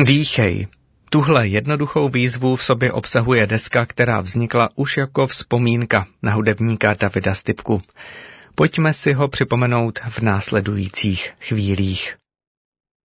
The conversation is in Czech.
Dýchej. Tuhle jednoduchou výzvu v sobě obsahuje deska, která vznikla už jako vzpomínka na hudebníka Davida Stipku. Pojďme si ho připomenout v následujících chvílích.